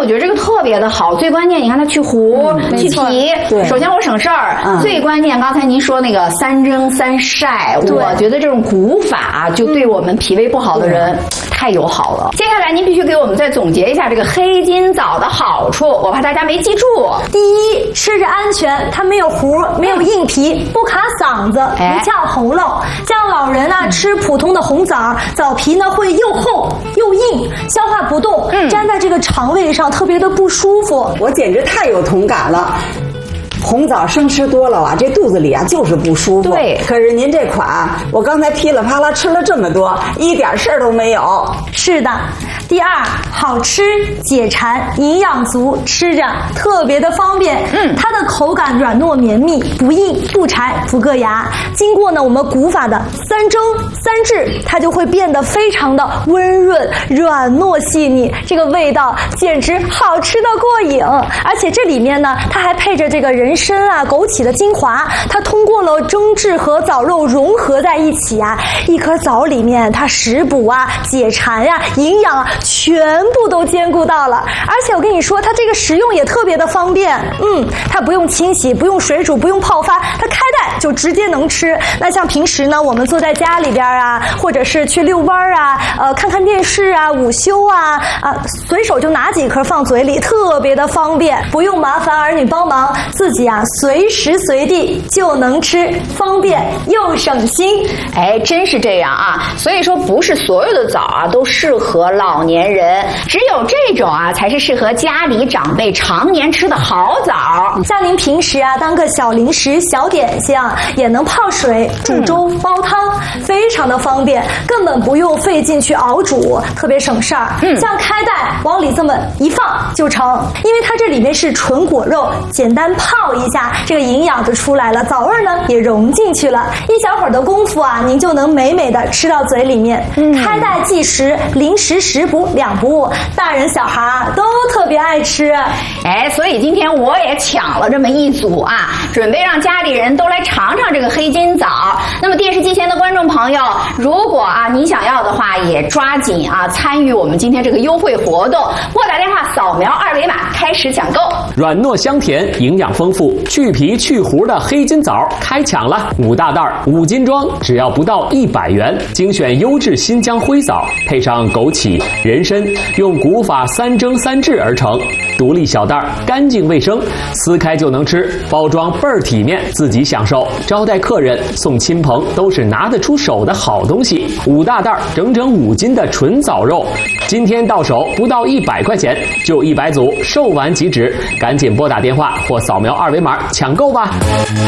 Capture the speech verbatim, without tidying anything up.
觉得这个特别的好。最关键，你看它去核、嗯、去皮， 对， 首先我省事儿、嗯。最关键，刚才您说那个三蒸三晒，我觉得这种古法就对我们脾胃不好的人。嗯太友好了。接下来您必须给我们再总结一下这个黑金枣的好处，我怕大家没记住。 第一，吃着安全，它没有核，没有硬皮，不卡嗓子，不呛喉咙。像老人啊、嗯、吃普通的红枣，枣皮呢会又厚又硬，消化不动，嗯、粘在这个肠胃上特别的不舒服。 我简直太有同感了。红枣生吃多了啊，这肚子里啊就是不舒服。 对， 可是您这款，我刚才噼里啪啦吃了这么多，一点事儿都没有。 是的。第二，好吃解馋，营养足，吃着特别的方便。嗯，它的口感软糯绵密，不硬不柴不硌牙。经过呢我们古法的三蒸三制，它就会变得非常的温润、软糯细腻，这个味道简直好吃的过瘾。而且这里面呢，它还配着这个人参啊、枸杞的精华，它通过了蒸制和枣肉融合在一起啊，一颗枣里面它食补啊、解馋呀、啊、营养啊。全部都兼顾到了，而且我跟你说，它这个食用也特别的方便。嗯，它不用清洗，不用水煮，不用泡发，它开袋就直接能吃。那像平时呢，我们坐在家里边啊，或者是去遛弯啊，呃，看看电视啊，午休啊，啊，随手就拿几颗放嘴里，特别的方便，不用麻烦儿女帮忙，自己啊随时随地就能吃，方便又省心。 哎，真是这样啊！所以说，不是所有的枣啊都适合老年人，只有这种啊才是适合家里长辈常年吃的好枣。 像您平时啊当个小零食、小点心，也能泡水、煮粥、煲汤，非常的方便，根本不用费劲去熬煮，特别省事儿。嗯，像开袋往里这么一放就成，因为它这里面是纯果肉，简单泡一下，这个营养就出来了，枣味呢也融进去了，一小会儿的功夫啊，您就能美美的吃到嘴里面。嗯，开袋即食，零食食补两不误，大人小孩都特别爱吃。 哎，所以今天我也抢了这么一组啊，准备让家里人都来尝尝这个黑金枣。那么电视机前的观众朋友，如果啊你想要的话，也抓紧啊参与我们今天这个优惠活动，拨打电话扫描二维码开始抢购。 软糯香甜，营养丰富，去皮去核的黑金枣开抢了，五大袋五斤装，只要不到一百元，精选优质新疆灰枣，配上枸杞、人参，用古法三蒸三制而成，独立小袋，干净卫生，撕开就能吃，包装倍儿体面，自己享受，招待客人、送亲朋都是拿得出手的好东西。五大袋，整整五斤的纯枣肉，今天到手不到一百块钱，就一百组，售完即止，赶紧拨打电话或扫描二维码抢购吧。